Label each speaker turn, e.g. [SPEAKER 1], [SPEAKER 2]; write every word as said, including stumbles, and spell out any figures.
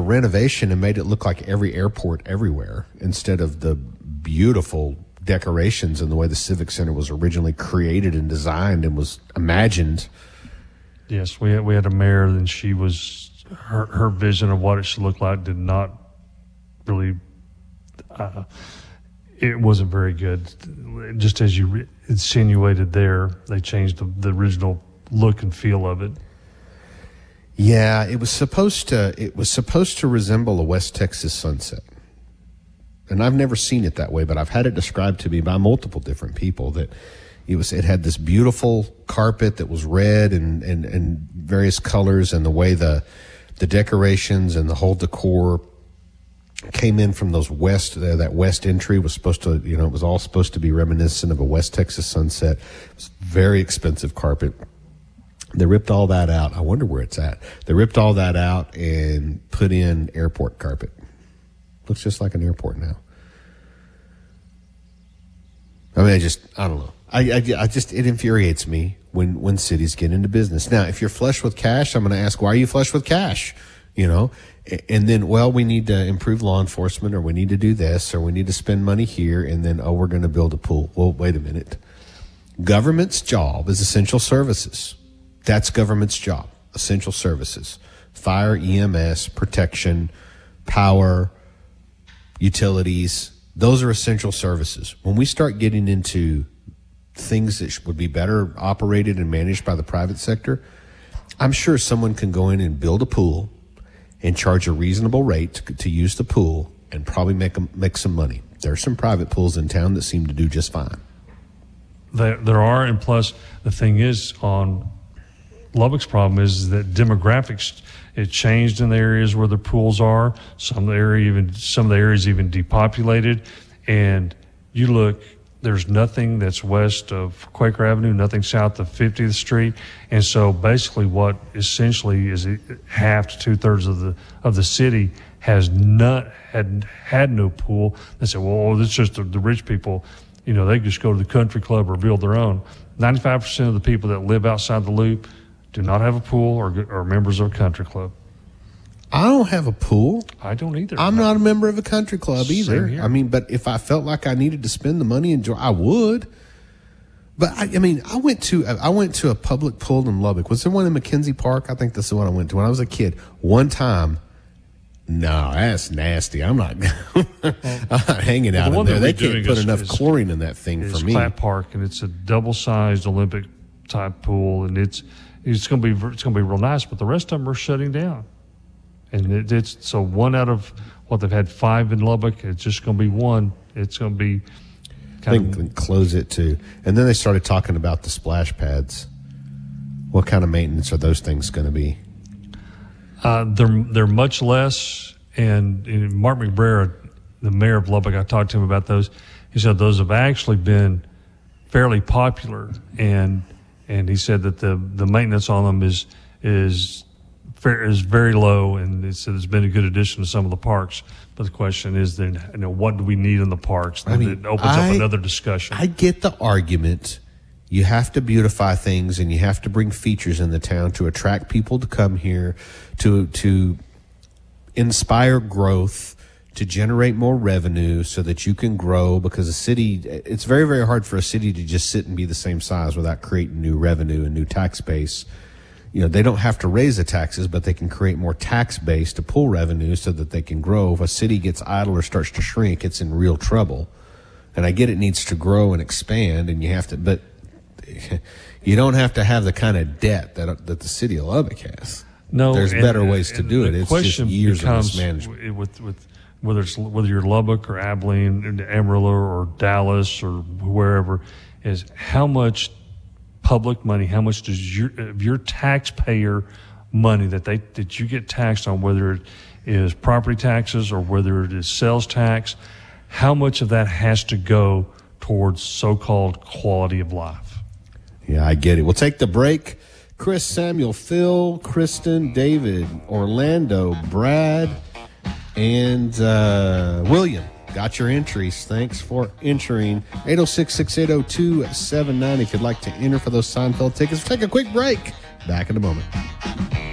[SPEAKER 1] renovation and made it look like every airport everywhere instead of the beautiful decorations and the way the Civic Center was originally created and designed and was imagined.
[SPEAKER 2] Yes, we had, we had a mayor, and she was her her vision of what it should look like did not really. Uh, it wasn't very good. Just as you re- insinuated there, they changed the, the original look and feel of it.
[SPEAKER 1] Yeah, it was supposed to. It was supposed to resemble a West Texas sunset, and I've never seen it that way. But I've had it described to me by multiple different people that it was. It had this beautiful carpet that was red and and, and various colors, and the way the the decorations and the whole decor came in from those west. Uh, that west entry was supposed to. You know, it was all supposed to be reminiscent of a West Texas sunset. It was very expensive carpet. They ripped all that out. I wonder where it's at. They ripped all that out and put in airport carpet. Looks just like an airport now. I mean, I just, I don't know. I, I, I just, it infuriates me when, when cities get into business. Now, if you're flush with cash, I'm going to ask, why are you flush with cash? You know, and then, well, we need to improve law enforcement, or we need to do this, or we need to spend money here. And then, oh, we're going to build a pool. Well, wait a minute. Government's job is essential services. That's government's job, essential services, fire, E M S, protection, power, utilities. Those are essential services. When we start getting into things that would be better operated and managed by the private sector, I'm sure someone can go in and build a pool and charge a reasonable rate to, to use the pool and probably make, a, make some money. There are some private pools in town that seem to do just fine.
[SPEAKER 2] There, there are, and plus the thing is on Lubbock's problem is that demographics, it changed in the areas where the pools are. Some of the area even some of the areas even depopulated. And you look, there's nothing that's west of Quaker Avenue, nothing south of fiftieth Street. And so basically what essentially is half to two thirds of the of the city has not had had no pool. They say, well, it's just the, the rich people, you know, they just go to the country club or build their own. ninety-five percent of the people that live outside the loop do not have a pool or are members of a country club.
[SPEAKER 1] I don't have a pool.
[SPEAKER 2] I don't either.
[SPEAKER 1] I'm not a member of a country club either. I mean, but if I felt like I needed to spend the money and enjoy, I would. But I, I mean, I went to I went to a public pool in Lubbock. Was there one in McKenzie Park? I think that's the one I went to when I was a kid. One time. No, that's nasty. I'm not, I'm not hanging out
[SPEAKER 2] well,
[SPEAKER 1] in there. They
[SPEAKER 2] can't
[SPEAKER 1] put
[SPEAKER 2] is,
[SPEAKER 1] enough
[SPEAKER 2] is,
[SPEAKER 1] chlorine in that thing for me.
[SPEAKER 2] It's Clapp Park, and it's a double-sized Olympic type pool, and it's it's going to be it's going to be real nice. But the rest of them are shutting down, and it, it's so one out of what they've had five in Lubbock. It's just going to be one. It's going to be.
[SPEAKER 1] I think of, close it too, and then they started talking about the splash pads. What kind of maintenance are those things going to be?
[SPEAKER 2] Uh, they're they're much less, and, and Mark McBrayer, the mayor of Lubbock, I talked to him about those. He said those have actually been fairly popular, and and he said that the, the maintenance on them is is fair, is very low, and he said it's been a good addition to some of the parks. But the question is then, you know, what do we need in the parks?
[SPEAKER 1] I mean,
[SPEAKER 2] it opens
[SPEAKER 1] I,
[SPEAKER 2] up another discussion.
[SPEAKER 1] I get the argument. You have to beautify things, and you have to bring features in the town to attract people to come here, to to inspire growth, to generate more revenue so that you can grow, because a city, it's very, very hard for a city to just sit and be the same size without creating new revenue and new tax base. You know, they don't have to raise the taxes, but they can create more tax base to pull revenue so that they can grow. If a city gets idle or starts to shrink, it's in real trouble. And I get it needs to grow and expand, and you have to, but you don't have to have the kind of debt that that the city of Lubbock has.
[SPEAKER 2] No,
[SPEAKER 1] there's
[SPEAKER 2] and,
[SPEAKER 1] better ways to
[SPEAKER 2] and
[SPEAKER 1] do
[SPEAKER 2] the
[SPEAKER 1] it. It's just years of mismanagement.
[SPEAKER 2] With, with whether it's whether you're Lubbock or Abilene, or Amarillo or Dallas or wherever, is how much public money, how much does your of your taxpayer money that they that you get taxed on, whether it is property taxes or whether it is sales tax, how much of that has to go towards so-called quality of life?
[SPEAKER 1] Yeah, I get it. We'll take the break. Chris, Samuel, Phil, Kristen, David, Orlando, Brad, and uh, William. Got your entries. Thanks for entering. eight oh six, six eight oh, two seven nine if you'd like to enter for those Seinfeld tickets. We'll take a quick break. Back in a moment.